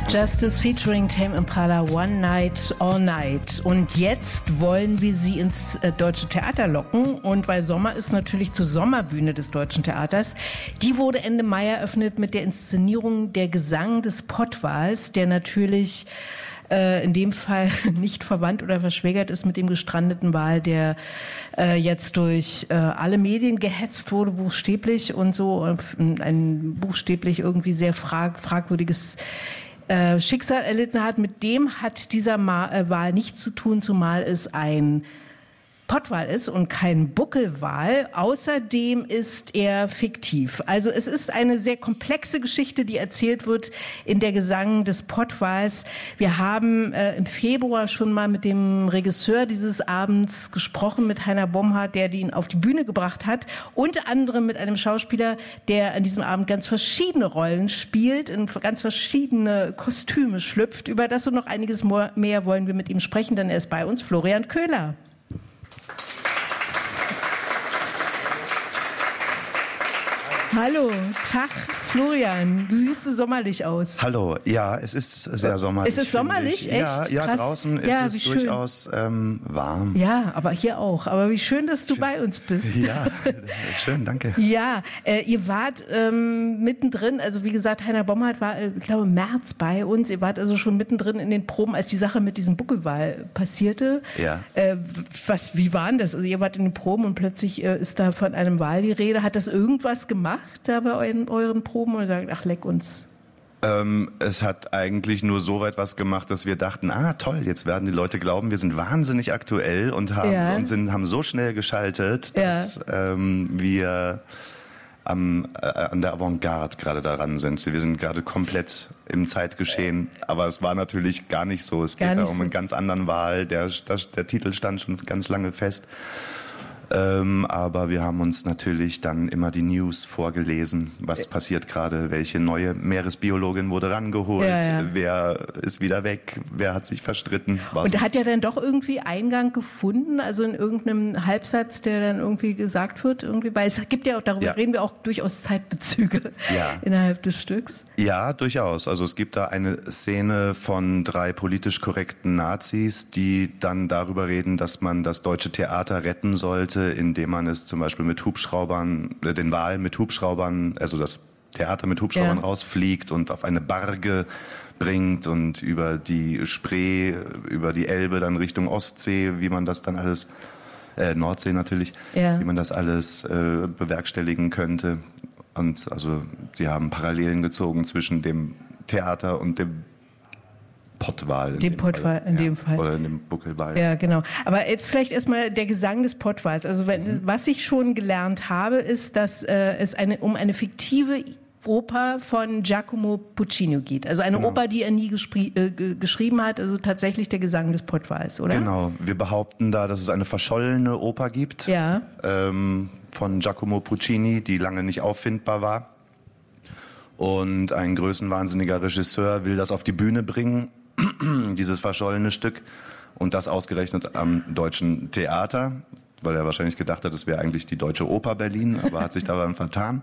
Justice featuring Tame Impala, One Night, All Night. Und jetzt wollen wir sie ins Deutsche Theater locken. Und weil Sommer ist, natürlich zur Sommerbühne des Deutschen Theaters. Die wurde Ende Mai eröffnet mit der Inszenierung Der Gesang des Pottwals, der natürlich in dem Fall nicht verwandt oder verschwägert ist mit dem gestrandeten Wal, der jetzt durch alle Medien gehetzt wurde, buchstäblich und so. Ein buchstäblich irgendwie sehr fragwürdiges Schicksal erlitten hat. Mit dem hat dieser Wal nichts zu tun, zumal es ein Pottwal ist und kein Buckelwal. Außerdem ist er fiktiv. Also es ist eine sehr komplexe Geschichte, die erzählt wird in Der Gesang des Pottwals. Wir haben im Februar schon mal mit dem Regisseur dieses Abends gesprochen, mit Heiner Bomhardt, der ihn auf die Bühne gebracht hat. Unter anderem mit einem Schauspieler, der an diesem Abend ganz verschiedene Rollen spielt, in ganz verschiedene Kostüme schlüpft. Über das und noch einiges mehr wollen wir mit ihm sprechen, denn er ist bei uns, Florian Köhler. Hallo, Tag, Florian. Du siehst so sommerlich aus. Hallo, ja, es ist sehr sommerlich. Ist es sommerlich? Echt? Ja, draußen ist es durchaus warm. Ja, aber hier auch. Aber wie schön, dass du bei uns bist. Ja, schön, danke. Ja, ihr wart mittendrin, also wie gesagt, Heiner Bomhardt war, ich glaube, im März bei uns. Ihr wart also schon mittendrin in den Proben, als die Sache mit diesem Buckelwal passierte. Ja. Wie war denn das? Also ihr wart in den Proben und plötzlich ist da von einem Wal die Rede. Hat das irgendwas gemacht da bei euren Proben oder sagt, ach leck uns? Es hat eigentlich nur so weit was gemacht, dass wir dachten, toll, jetzt werden die Leute glauben, wir sind wahnsinnig aktuell und haben so schnell geschaltet, dass wir an der Avantgarde gerade daran sind. Wir sind gerade komplett im Zeitgeschehen, aber es war natürlich gar nicht so. Es geht da um einen ganz anderen Wal, der Titel stand schon ganz lange fest. Aber wir haben uns natürlich dann immer die News vorgelesen, was passiert gerade, welche neue Meeresbiologin wurde rangeholt, wer ist wieder weg, wer hat sich verstritten. Und hat ja dann doch irgendwie Eingang gefunden, also in irgendeinem Halbsatz, der dann irgendwie gesagt wird, weil es gibt ja auch, darüber reden wir auch durchaus Zeitbezüge innerhalb des Stücks. Ja, durchaus. Also es gibt da eine Szene von 3 politisch korrekten Nazis, die dann darüber reden, dass man das Deutsche Theater retten sollte, indem man es zum Beispiel mit Hubschraubern, den Wal mit Hubschraubern, also das Theater mit Hubschraubern rausfliegt und auf eine Barge bringt und über die Spree, über die Elbe dann Richtung Ostsee, wie man das dann alles, Nordsee natürlich, wie man das alles bewerkstelligen könnte. Und also die haben Parallelen gezogen zwischen dem Theater und dem Pottwal. Dem Pottwal in dem Fall. Oder dem Buckelwal. Ja, genau. Aber jetzt vielleicht erstmal der Gesang des Pottwals. Also was ich schon gelernt habe, ist, dass es um eine fiktive Oper von Giacomo Puccini geht. Also eine Oper, die er nie geschrieben hat, also tatsächlich der Gesang des Pottwals, oder? Genau. Wir behaupten da, dass es eine verschollene Oper gibt von Giacomo Puccini, die lange nicht auffindbar war. Und ein größenwahnsinniger Regisseur will das auf die Bühne bringen, dieses verschollene Stück, und das ausgerechnet am Deutschen Theater, weil er wahrscheinlich gedacht hat, es wäre eigentlich die Deutsche Oper Berlin, aber hat sich daran vertan.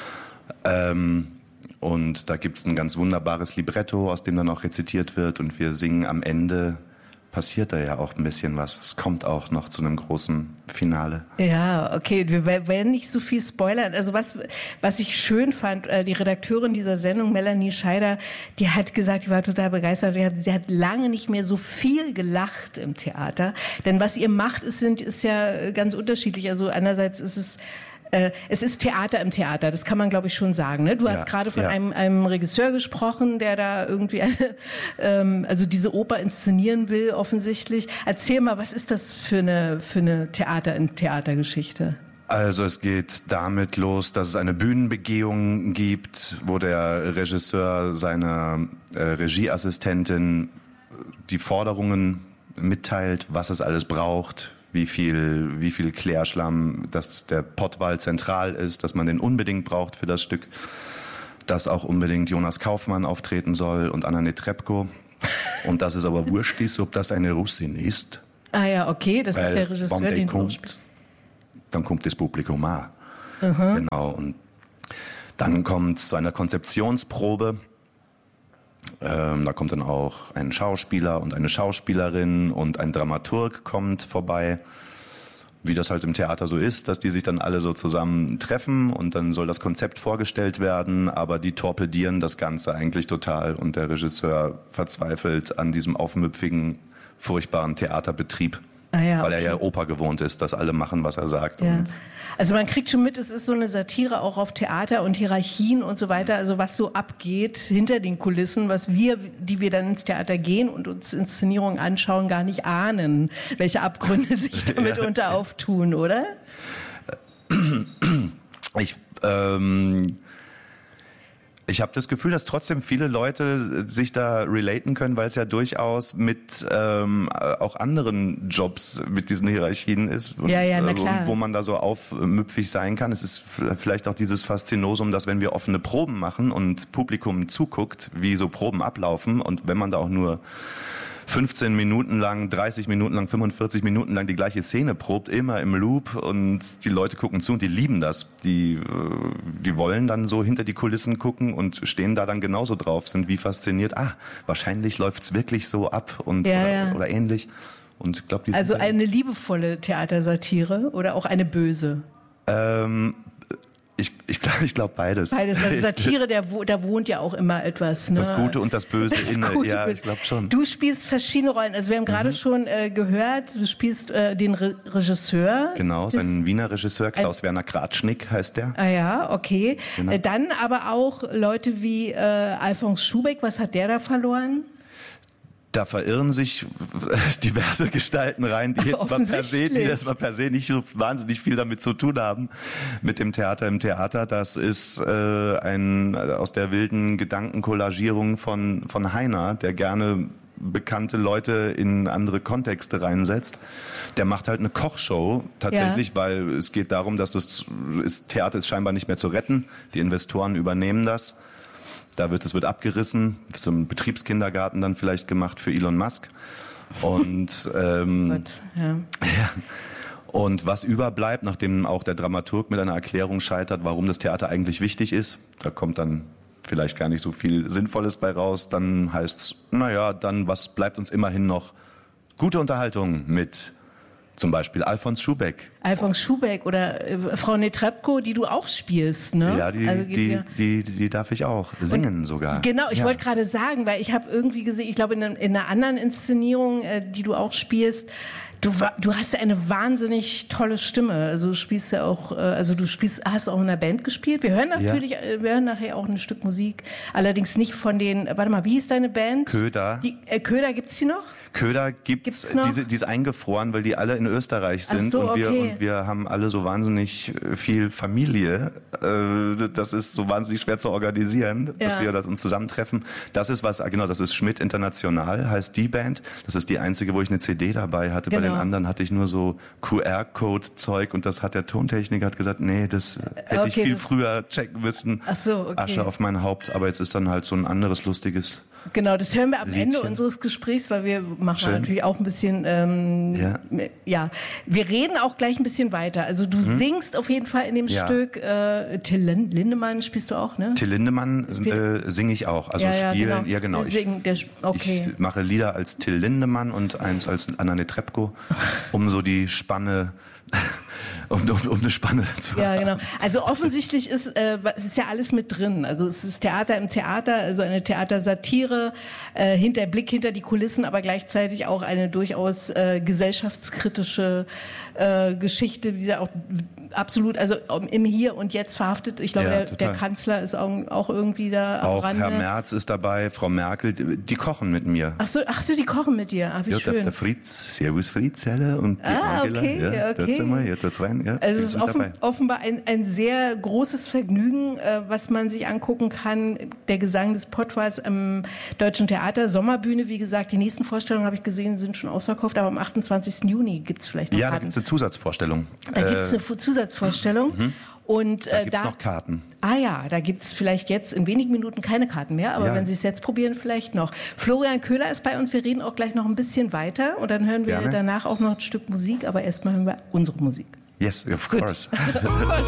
Und da gibt's ein ganz wunderbares Libretto, aus dem dann auch rezitiert wird, und wir singen am Ende, passiert da ja auch ein bisschen was. Es kommt auch noch zu einem großen Finale. Ja, okay, wir werden nicht so viel spoilern. Also was ich schön fand, die Redakteurin dieser Sendung, Melanie Scheider, die hat gesagt, die war total begeistert, sie hat lange nicht mehr so viel gelacht im Theater. Denn was ihr macht, ist ja ganz unterschiedlich. Also einerseits ist es ist Theater im Theater, das kann man, glaube ich, schon sagen. Ne? Du hast gerade von einem Regisseur gesprochen, der da irgendwie also diese Oper inszenieren will, offensichtlich. Erzähl mal, was ist das für eine Theatergeschichte? Also es geht damit los, dass es eine Bühnenbegehung gibt, wo der Regisseur seiner Regieassistentin die Forderungen mitteilt, was es alles braucht, wie viel Klärschlamm, dass der Pottwal zentral ist, dass man den unbedingt braucht für das Stück, dass auch unbedingt Jonas Kaufmann auftreten soll und Anna Netrebko, und dass es aber wurscht ist, ob das eine Russin ist. Ah ja, okay, das ist der Regisseur, den kommt, dann kommt das Publikum auch. Genau, und dann kommt zu einer Konzeptionsprobe Da kommt dann auch ein Schauspieler und eine Schauspielerin und ein Dramaturg kommt vorbei. Wie das halt im Theater so ist, dass die sich dann alle so zusammen treffen und dann soll das Konzept vorgestellt werden, aber die torpedieren das Ganze eigentlich total und der Regisseur verzweifelt an diesem aufmüpfigen, furchtbaren Theaterbetrieb. Weil er ja Oper gewohnt ist, dass alle machen, was er sagt. Ja. Also man kriegt schon mit, es ist so eine Satire auch auf Theater und Hierarchien und so weiter, also was so abgeht hinter den Kulissen, was wir, die wir dann ins Theater gehen und uns Inszenierungen anschauen, gar nicht ahnen, welche Abgründe sich da mitunter auftun, oder? Ich habe das Gefühl, dass trotzdem viele Leute sich da relaten können, weil es ja durchaus mit auch anderen Jobs mit diesen Hierarchien ist. Und, na klar. Wo man da so aufmüpfig sein kann. Es ist vielleicht auch dieses Faszinosum, dass wenn wir offene Proben machen und Publikum zuguckt, wie so Proben ablaufen und wenn man da auch nur 15 Minuten lang, 30 Minuten lang, 45 Minuten lang die gleiche Szene probt, immer im Loop und die Leute gucken zu und die lieben das. Die wollen dann so hinter die Kulissen gucken und stehen da dann genauso drauf, sind wie fasziniert. Wahrscheinlich läuft's wirklich so ab und oder ähnlich. Und ich glaub, also eine liebevolle Theatersatire oder auch eine böse? Ich glaube beides. Beides. Also Satire, da wohnt ja auch immer etwas. Ne? Das Gute und das Böse inne. Ja, ich glaube schon. Du spielst verschiedene Rollen. Also wir haben gerade schon gehört, du spielst den Regisseur. Genau, seinen Wiener Regisseur, Klaus-Werner Kratschnick heißt der. Ah ja, okay. Genau. Dann aber auch Leute wie Alfons Schubeck. Was hat der da verloren? Da verirren sich diverse Gestalten rein, die jetzt mal per se nicht so wahnsinnig viel damit zu tun haben mit dem Theater im Theater. Das ist aus der wilden Gedankenkollagierung von Heiner, der gerne bekannte Leute in andere Kontexte reinsetzt. Der macht halt eine Kochshow tatsächlich, weil es geht darum, dass Theater ist scheinbar nicht mehr zu retten. Die Investoren übernehmen das. Es wird abgerissen, zum Betriebskindergarten dann vielleicht gemacht für Elon Musk. Und, und was überbleibt, nachdem auch der Dramaturg mit einer Erklärung scheitert, warum das Theater eigentlich wichtig ist, da kommt dann vielleicht gar nicht so viel Sinnvolles bei raus, dann heißt's, was bleibt uns immerhin noch? Gute Unterhaltung mit zum Beispiel Alfons Schubeck. Alfons Schubeck oder Frau Netrebko, die du auch spielst, ne? Ja, die darf ich auch singen sogar. Genau, ich wollte gerade sagen, weil ich habe irgendwie gesehen, ich glaube in einer anderen Inszenierung, die du auch spielst, du hast ja eine wahnsinnig tolle Stimme. Also du spielst ja auch, hast du auch in einer Band gespielt. Wir hören nachher auch ein Stück Musik, allerdings nicht von den, warte mal, wie hieß deine Band? Köder. Köder, gibt's die noch? Köder gibt's noch? Die ist eingefroren, weil die alle in Österreich sind und wir haben alle so wahnsinnig viel Familie. Das ist so wahnsinnig schwer zu organisieren, dass wir uns zusammentreffen. Das ist das ist Schmidt International, heißt die Band. Das ist die einzige, wo ich eine CD dabei hatte. Genau. Bei den anderen hatte ich nur so QR-Code-Zeug und das hat der Tontechniker hat gesagt, nee, das hätte ich viel früher checken müssen. Ach so, okay. Asche auf mein Haupt, aber jetzt ist dann halt so ein anderes lustiges. Genau, das hören wir am Ende unseres Gesprächs, weil wir machen natürlich auch ein bisschen, wir reden auch gleich ein bisschen weiter. Also du singst auf jeden Fall in dem Stück, Till Lindemann spielst du auch, ne? Till Lindemann singe ich auch, also spielen, genau. Ich mache Lieder als Till Lindemann und eins als Anna Netrebko, um so die Spanne um eine Spanne zu haben. Ja, genau. Also offensichtlich ist ja alles mit drin. Also es ist Theater im Theater, also eine Theatersatire, Blick hinter die Kulissen, aber gleichzeitig auch eine durchaus gesellschaftskritische Geschichte, die ja auch absolut, also im Hier und Jetzt verhaftet. Ich glaube, der Kanzler ist auch irgendwie da am Rande. Auch Herr Merz ist dabei, Frau Merkel, die kochen mit mir. Ach so, die kochen mit dir. Wie schön. Der Fritz, Servus Fritz, und die Angela. Okay. Also es ist offenbar ein sehr großes Vergnügen, was man sich angucken kann. Der Gesang des Pottwals am Deutschen Theater, Sommerbühne, wie gesagt, die nächsten Vorstellungen, habe ich gesehen, sind schon ausverkauft, aber am 28. Juni gibt es vielleicht noch Karten. Ja, da gibt es eine Zusatzvorstellung. Und da gibt's noch Karten. Da gibt's vielleicht jetzt in wenigen Minuten keine Karten mehr, aber wenn Sie es jetzt probieren, vielleicht noch. Florian Köhler ist bei uns, wir reden auch gleich noch ein bisschen weiter und dann hören wir danach auch noch ein Stück Musik, aber erstmal hören wir unsere Musik. Yes, of course.